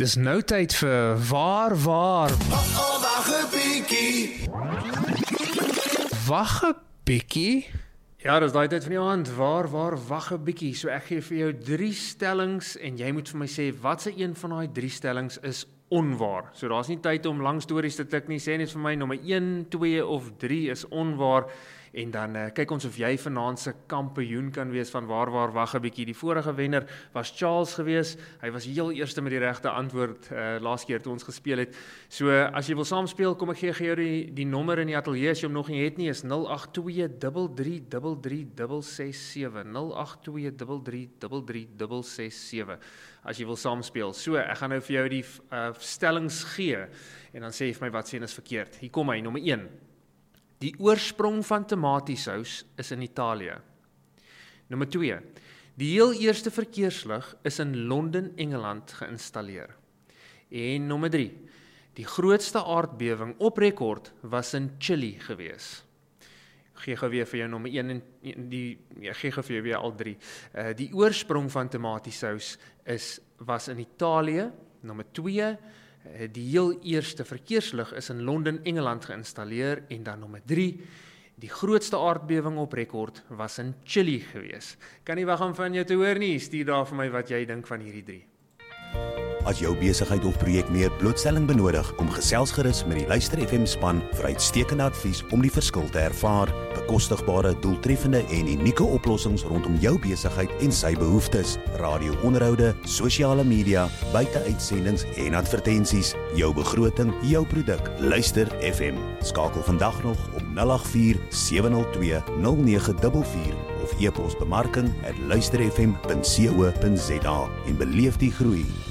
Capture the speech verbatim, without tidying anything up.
Dis nou tyd vir waar, waar. Oh, oh, wag 'n bietjie. Wag 'n bietjie? Ja, dis daai tyd van die aand. Waar, waar, wag 'n bietjie. So ek gee vir jou drie stellings en jy moet vir my sê watse een van daai drie stellings is onwaar. So daar's nie tyd om lang stories te tik nie. Sê net vir my nommer een, twee of drie is onwaar. En dan uh, kyk ons of jy vanaand se kampioen kan wees van waar, waar, wag 'n bietjie. Die vorige wenner was Charles gewees. Hy was heel eerste met die regte antwoord uh, laas keer toe ons gespeel het. So uh, as jy wil saamspeel, kom ek gee gee jou die, die nommer in die ateljee as jy hom nog nie het nie, is nul agt twee, drie drie drie drie, ses ses sewe. nul agt twee, drie drie drie drie, ses ses sewe. As jy wil saamspeel. So, ek gaan nou vir jou die uh, stellings gee en dan sê jy vir my wat sê is verkeerd. Hier kom hy, nommer een. Die oorsprong van tomatiesous is in Italië. Nommer twee. Die heel eerste verkeerslig is in Londen, Engeland geïnstalleer. En nommer drie. Die grootste aardbewing op rekord was in Chili gewees. Gee gou weer vir jou nommer een en die ja, gee gou vir jou weer al drie. Uh, die oorsprong van tomatiesous is was in Italië. Nommer twee. Die heel eerste verkeerslig is in Londen, Engeland geïnstalleer en dan nommer drie, die grootste aardbewing op rekord was in Chili gewees. Kan nie wag om van jou te hoor nie, stuur daar vir my wat jy dink van hierdie drie. As jou besigheid of projek meer blootstelling benodig, kom gesels gerus met die Luister F M span vir uitstekende advies om die verskil te ervaar. Bekostigbare, doeltreffende en unieke oplossings rondom jou besigheid en sy behoeftes. Radio-onderhoude, sosiale media, buiteuitsendings en advertensies. Jou begroting, jou produk. Luister F M. Skakel vandag nog op nul agt vier, sewe nul twee, nul nege vier vier of e-pos bemarking at luister f m punt co punt za en beleef die groei.